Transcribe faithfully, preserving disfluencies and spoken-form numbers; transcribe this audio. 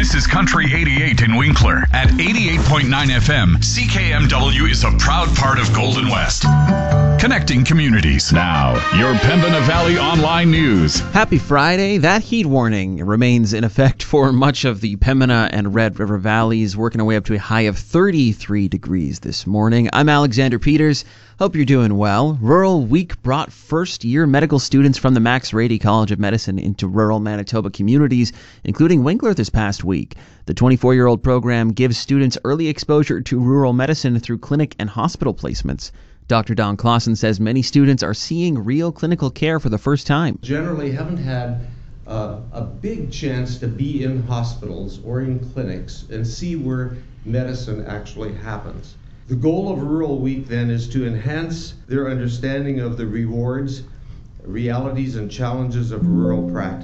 This is Country eighty-eight in Winkler. At eighty-eight point nine F M, C K M W is a proud part of Golden West. Connecting communities. Now, your Pembina Valley Online News. Happy Friday. That heat warning remains in effect for much of the Pembina and Red River Valleys, working our way up to a high of thirty-three degrees this morning. I'm Alexander Peters. Hope you're doing well. Rural Week brought first-year medical students from the Max Rady College of Medicine into rural Manitoba communities, including Winkler this past week. The twenty-four-year-old program gives students early exposure to rural medicine through clinic and hospital placements. Doctor Don Clausen says many students are seeing real clinical care for the first time. Generally haven't had uh, a big chance to be in hospitals or in clinics and see where medicine actually happens. The goal of Rural Week then is to enhance their understanding of the rewards, realities, and challenges of rural practice.